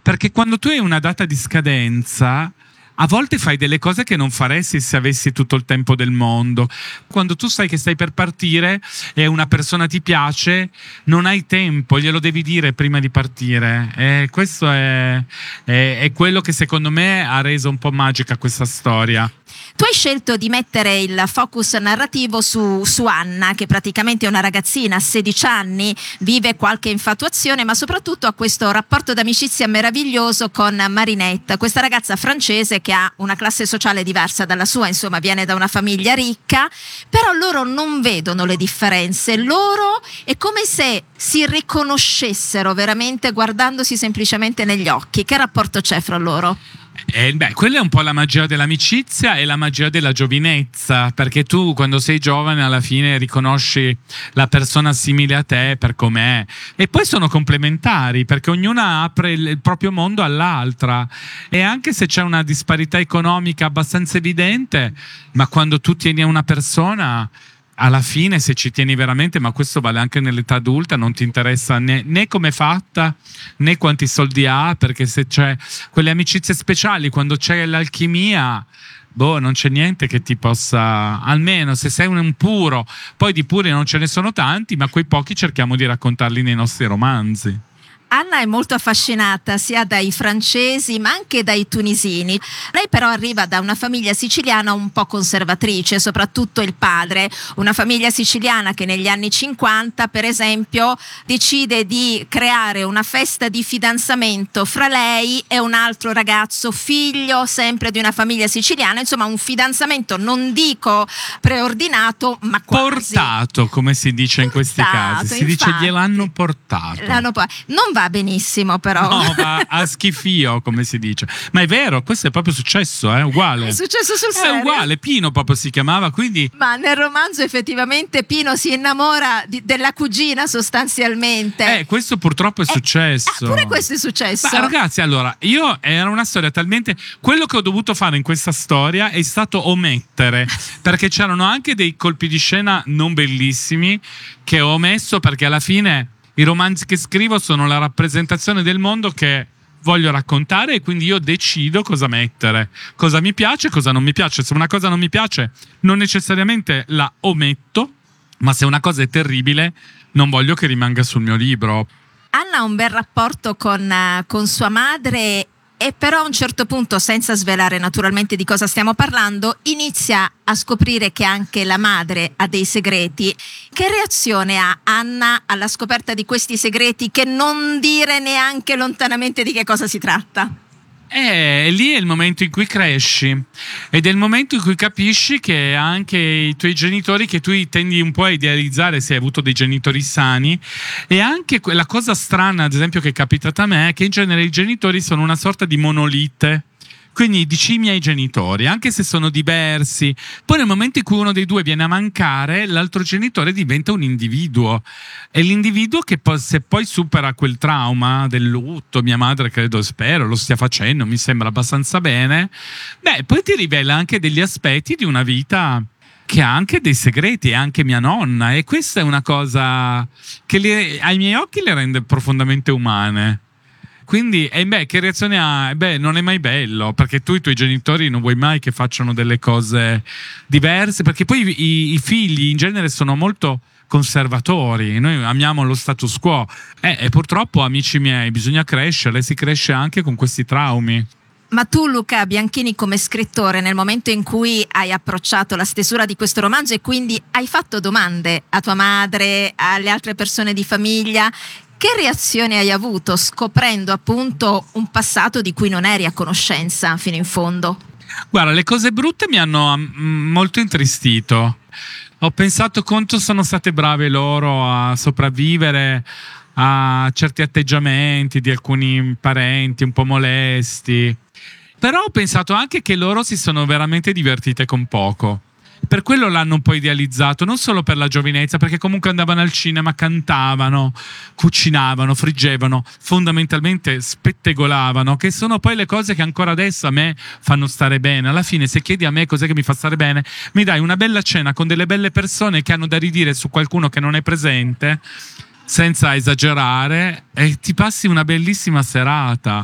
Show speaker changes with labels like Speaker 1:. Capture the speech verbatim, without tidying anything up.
Speaker 1: Perché quando tu hai una data di scadenza, a volte fai delle cose che non faresti se avessi tutto il tempo del mondo. Quando tu sai che stai per partire e una persona ti piace, non hai tempo, glielo devi dire prima di partire. E questo è, è, è quello che secondo me ha reso un po' magica questa storia.
Speaker 2: Tu hai scelto di mettere il focus narrativo su, su Anna, che praticamente è una ragazzina, sedici anni, vive qualche infatuazione, ma soprattutto ha questo rapporto d'amicizia meraviglioso con Marinette, questa ragazza francese che ha una classe sociale diversa dalla sua, insomma viene da una famiglia ricca, però loro non vedono le differenze, loro è come se si riconoscessero veramente guardandosi semplicemente negli occhi. Che rapporto c'è fra loro?
Speaker 1: Eh, beh, quella è un po' la magia dell'amicizia e la magia della giovinezza, perché tu quando sei giovane alla fine riconosci la persona simile a te per com'è, e poi sono complementari perché ognuna apre il, il proprio mondo all'altra, e anche se c'è una disparità economica abbastanza evidente, ma quando tu tieni a una persona, alla fine se ci tieni veramente, ma questo vale anche nell'età adulta, non ti interessa né, né come è fatta né quanti soldi ha, perché se c'è quelle amicizie speciali, quando c'è l'alchimia, boh, non c'è niente che ti possa, almeno se sei un puro, poi di puri non ce ne sono tanti, ma quei pochi cerchiamo di raccontarli nei nostri romanzi.
Speaker 2: Anna è molto affascinata sia dai francesi ma anche dai tunisini. Lei però arriva da una famiglia siciliana un po' conservatrice, soprattutto il padre, una famiglia siciliana che negli anni cinquanta per esempio decide di creare una festa di fidanzamento fra lei e un altro ragazzo, figlio sempre di una famiglia siciliana, insomma un fidanzamento non dico preordinato ma quasi.
Speaker 1: Portato, come si dice in questi
Speaker 2: Portato,
Speaker 1: casi, si
Speaker 2: infatti.
Speaker 1: dice gliel'hanno portato.
Speaker 2: L'hanno po- non va benissimo però.
Speaker 1: No, va a schifio, come si dice. Ma è vero, questo è proprio successo, è eh? uguale.
Speaker 2: È successo sul
Speaker 1: È
Speaker 2: serio?
Speaker 1: uguale, Pino proprio si chiamava, quindi...
Speaker 2: Ma nel romanzo effettivamente Pino si innamora di, della cugina sostanzialmente.
Speaker 1: Eh, questo purtroppo è
Speaker 2: Eh,
Speaker 1: successo.
Speaker 2: ah, pure questo è successo.
Speaker 1: Ma ragazzi, allora, io era una storia talmente... Quello che ho dovuto fare in questa storia è stato omettere, perché c'erano anche dei colpi di scena non bellissimi che ho omesso, perché alla fine i romanzi che scrivo sono la rappresentazione del mondo che voglio raccontare, e quindi io decido cosa mettere, cosa mi piace, cosa non mi piace. Se una cosa non mi piace non necessariamente la ometto, ma se una cosa è terribile non voglio che rimanga sul mio libro.
Speaker 2: Anna ha un bel rapporto con, uh, con sua madre, e però a un certo punto, senza svelare naturalmente di cosa stiamo parlando, inizia a scoprire che anche la madre ha dei segreti. Che reazione ha Anna alla scoperta di questi segreti, che non dire neanche lontanamente di che cosa si tratta?
Speaker 1: Eh, lì è il momento in cui cresci, ed è il momento in cui capisci che anche i tuoi genitori, che tu tendi un po' a idealizzare se hai avuto dei genitori sani, e anche la cosa strana, ad esempio, che è capitata a me, è che in genere i genitori sono una sorta di monolite. Quindi dici i miei genitori, anche se sono diversi, poi nel momento in cui uno dei due viene a mancare, l'altro genitore diventa un individuo. E l'individuo che poi, se poi supera quel trauma del lutto, mia madre credo, spero, lo stia facendo, mi sembra abbastanza bene, beh, poi ti rivela anche degli aspetti di una vita che ha anche dei segreti, anche mia nonna, e questa è una cosa che le, ai miei occhi le rende profondamente umane. Quindi, eh beh, che reazione ha? Eh beh, non è mai bello, perché tu i tuoi genitori non vuoi mai che facciano delle cose diverse, perché poi i, i figli in genere sono molto conservatori, noi amiamo lo status quo, eh, e purtroppo, amici miei, bisogna crescere, si cresce anche con questi traumi.
Speaker 2: Ma tu, Luca Bianchini, come scrittore, nel momento in cui hai approcciato la stesura di questo romanzo e quindi hai fatto domande a tua madre, alle altre persone di famiglia, che reazione hai avuto scoprendo appunto un passato di cui non eri a conoscenza fino in fondo?
Speaker 1: Guarda, le cose brutte mi hanno mm, molto intristito. Ho pensato quanto sono state brave loro a sopravvivere a certi atteggiamenti di alcuni parenti un po' molesti. Però ho pensato anche che loro si sono veramente divertite con poco. Per quello l'hanno un po' idealizzato, non solo per la giovinezza, perché comunque andavano al cinema, cantavano, cucinavano, friggevano, fondamentalmente spettegolavano, che sono poi le cose che ancora adesso a me fanno stare bene. Alla fine, se chiedi a me cos'è che mi fa stare bene, mi dai una bella cena con delle belle persone che hanno da ridire su qualcuno che non è presente, senza esagerare, e ti passi una bellissima serata.